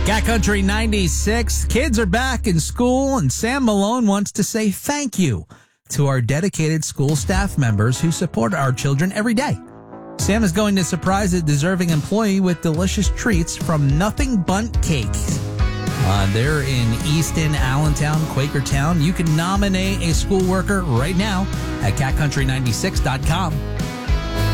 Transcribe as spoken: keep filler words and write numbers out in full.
Cat Country ninety-six. Kids are back in school, and Sam Malone wants to say thank you to our dedicated school staff members who support our children every day. Sam is going to surprise a deserving employee with delicious treats from Nothing Bundt Cakes. Uh, they're in Easton, Allentown, Quakertown. You can nominate a school worker right now at cat country ninety-six dot com.